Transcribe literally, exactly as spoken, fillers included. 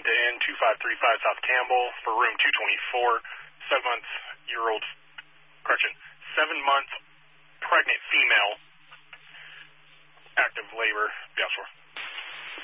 to Inn, two five three five South Campbell for room two twenty-four, seven-month-year-old, correction, seven-month pregnant female, active labor, Gulfshore.